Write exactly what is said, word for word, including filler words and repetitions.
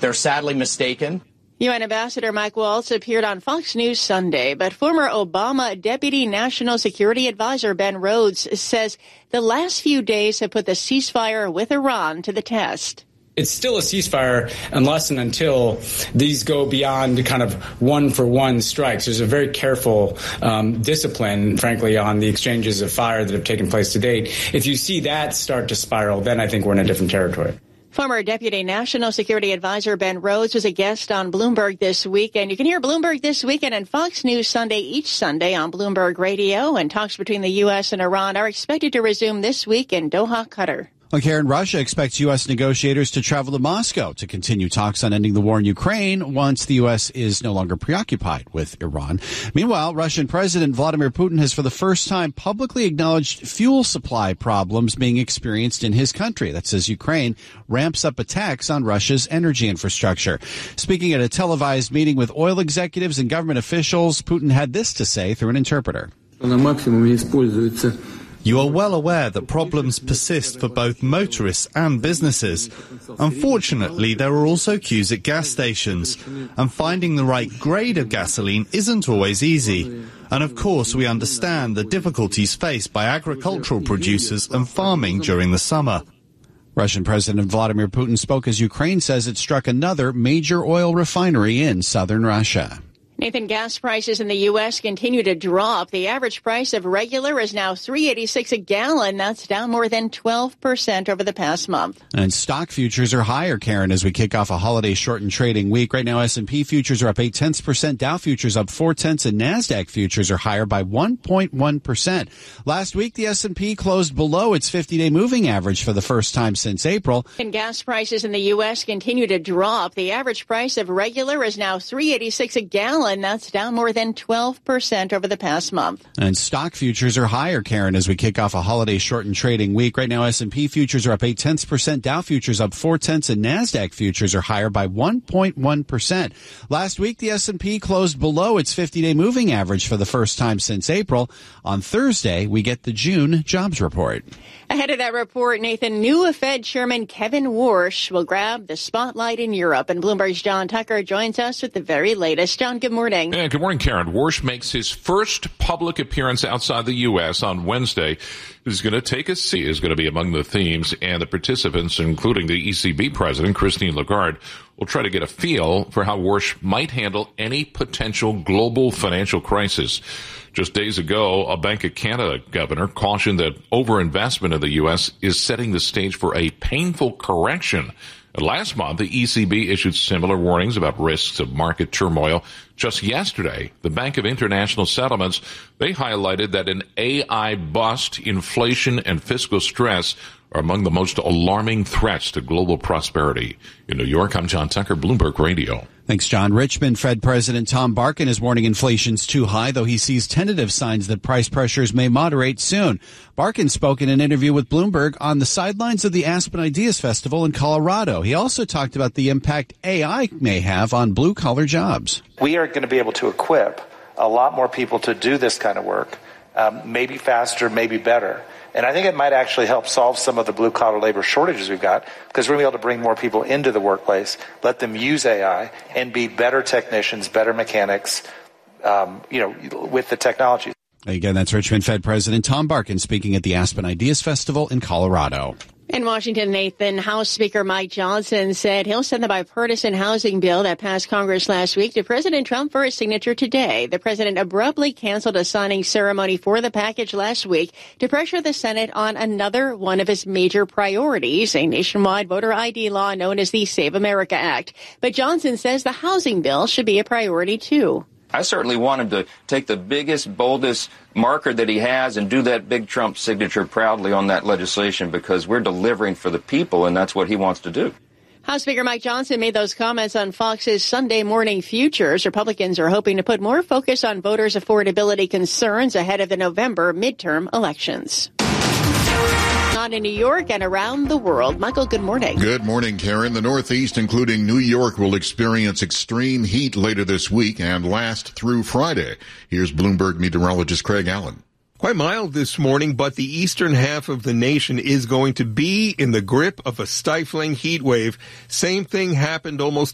They're sadly mistaken. U N Ambassador Mike Waltz appeared on Fox News Sunday, but former Obama Deputy National Security Advisor Ben Rhodes says the last few days have put the ceasefire with Iran to the test. It's still a ceasefire unless and until these go beyond kind of one-for-one strikes. There's a very careful um, discipline, frankly, on the exchanges of fire that have taken place to date. If you see that start to spiral, then I think we're in a different territory. Former Deputy National Security Advisor Ben Rhodes was a guest on Bloomberg This Week, and you can hear Bloomberg This Weekend and Fox News Sunday each Sunday on Bloomberg Radio, and talks between the U S and Iran are expected to resume this week in Doha, Qatar. Well, Karen, Russia expects U S negotiators to travel to Moscow to continue talks on ending the war in Ukraine once the U S is no longer preoccupied with Iran. Meanwhile, Russian President Vladimir Putin has for the first time publicly acknowledged fuel supply problems being experienced in his country. That's as Ukraine ramps up attacks on Russia's energy infrastructure. Speaking at a televised meeting with oil executives and government officials, Putin had this to say through an interpreter. You are well aware that problems persist for both motorists and businesses. Unfortunately, there are also queues at gas stations, and finding the right grade of gasoline isn't always easy. And of course, we understand the difficulties faced by agricultural producers and farming during the summer. Russian President Vladimir Putin spoke as Ukraine says it struck another major oil refinery in southern Russia. Nathan, gas prices in the U S continue to drop. The average price of regular is now three eighty-six a gallon. That's down more than twelve percent over the past month. And stock futures are higher, Karen, as we kick off a holiday-shortened trading week. Right now, S and P futures are up eight tenths percent, Dow futures up four tenths, and NASDAQ futures are higher by one point one percent. Last week, the S and P closed below its fifty-day moving average for the first time since April. And gas prices in the U S continue to drop. The average price of regular is now three eighty-six a gallon. That's down more than twelve percent over the past month. And stock futures are higher, Karen, as we kick off a holiday-shortened trading week. Right now, S and P futures are up eight tenths percent, Dow futures up four tenths, and NASDAQ futures are higher by one point one percent. Last week, the S and P closed below its fifty-day moving average for the first time since April. On Thursday, we get the June jobs report. Ahead of that report, Nathan, new Fed Chairman Kevin Warsh will grab the spotlight in Europe. And Bloomberg's John Tucker joins us with the very latest. John, good morning. Yeah, good morning, Karen. Warsh makes his first public appearance outside the U S on Wednesday. He's going to take a seat, is going to be among the themes, and the participants, including the E C B president, Christine Lagarde, will try to get a feel for how Warsh might handle any potential global financial crisis. Just days ago, a Bank of Canada governor cautioned that overinvestment in the U S is setting the stage for a painful correction. And last month, the E C B issued similar warnings about risks of market turmoil. Just yesterday, the Bank of International Settlements, they highlighted that an A I bust, inflation, and fiscal stress are among the most alarming threats to global prosperity. In New York, I'm John Tucker, Bloomberg Radio. Thanks, John. Richmond Fed President Tom Barkin is warning inflation's too high, though he sees tentative signs that price pressures may moderate soon. Barkin spoke in an interview with Bloomberg on the sidelines of the Aspen Ideas Festival in Colorado. He also talked about the impact A I may have on blue-collar jobs. We are going to be able to equip a lot more people to do this kind of work, um, maybe faster, maybe better. And I think it might actually help solve some of the blue-collar labor shortages we've got, because we're going to be able to bring more people into the workplace, let them use A I, and be better technicians, better mechanics, um, you know, with the technology. Again, that's Richmond Fed President Tom Barkin speaking at the Aspen Ideas Festival in Colorado. In Washington, Nathan, House Speaker Mike Johnson said he'll send the bipartisan housing bill that passed Congress last week to President Trump for his signature today. The president abruptly canceled a signing ceremony for the package last week to pressure the Senate on another one of his major priorities, a nationwide voter I D law known as the Save America Act. But Johnson says the housing bill should be a priority, too. I certainly want him to take the biggest, boldest marker that he has and do that big Trump signature proudly on that legislation, because we're delivering for the people, and that's what he wants to do. House Speaker Mike Johnson made those comments on Fox's Sunday Morning Futures. Republicans are hoping to put more focus on voters' affordability concerns ahead of the November midterm elections. On in New York and around the world. Michael, good morning. Good morning, Karen. The Northeast, including New York, will experience extreme heat later this week and last through Friday. Here's Bloomberg meteorologist Craig Allen. Quite mild this morning, but the eastern half of the nation is going to be in the grip of a stifling heat wave. Same thing happened almost